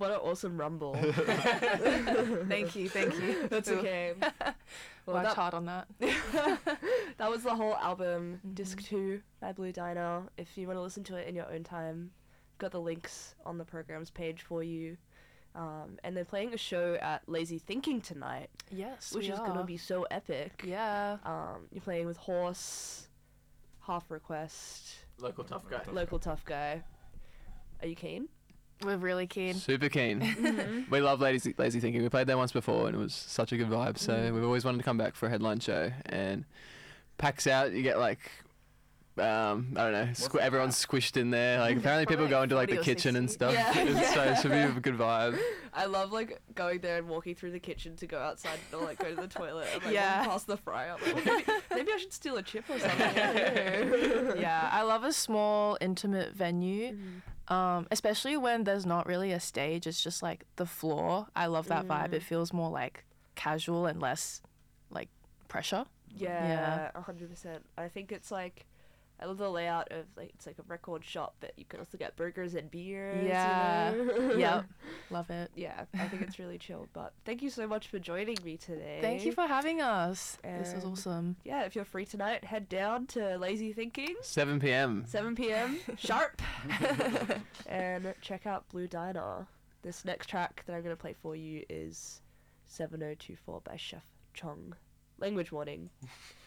What an awesome rumble. Thank you. That's okay. Worked hard on that. That was the whole album, Disc 2 by Blue Diner. If you want to listen to it in your own time, got the links on the program's page for you. And they're playing a show at Lazy Thinking tonight. Yes, which is going to be so epic. Yeah. You're playing with Horse, Half Request, Local tough guy. Are you keen? We're really keen. Super keen. We love Lazy Thinking. We played there once before and it was such a good vibe. So we've always wanted to come back for a headline show. And packs out, you get like, I don't know, everyone's squished in there. Like apparently people go into like the kitchen and stuff. Yeah. So it should be a good vibe. I love like going there and walking through the kitchen to go outside or like go to the toilet and like Yeah. walk past the fryer. Like, maybe I should steal a chip or something. Yeah, I love a small intimate venue. Especially when there's not really a stage, it's just like the floor. I love that vibe. It feels more like casual and less like pressure. Yeah, 100%. I think it's like, I love the layout of like, it's like a record shop, but you can also get burgers and beers. Yeah. You know? Yep. Love it. Yeah, I think it's really chill. But thank you so much for joining me today. Thank you for having us. This was And awesome. Yeah, if you're free tonight, head down to Lazy Thinking, 7 p.m. 7 p.m. sharp, and check out Blue Diner. This next track that I'm going to play for you is 7024 by Chef Chong. Language warning.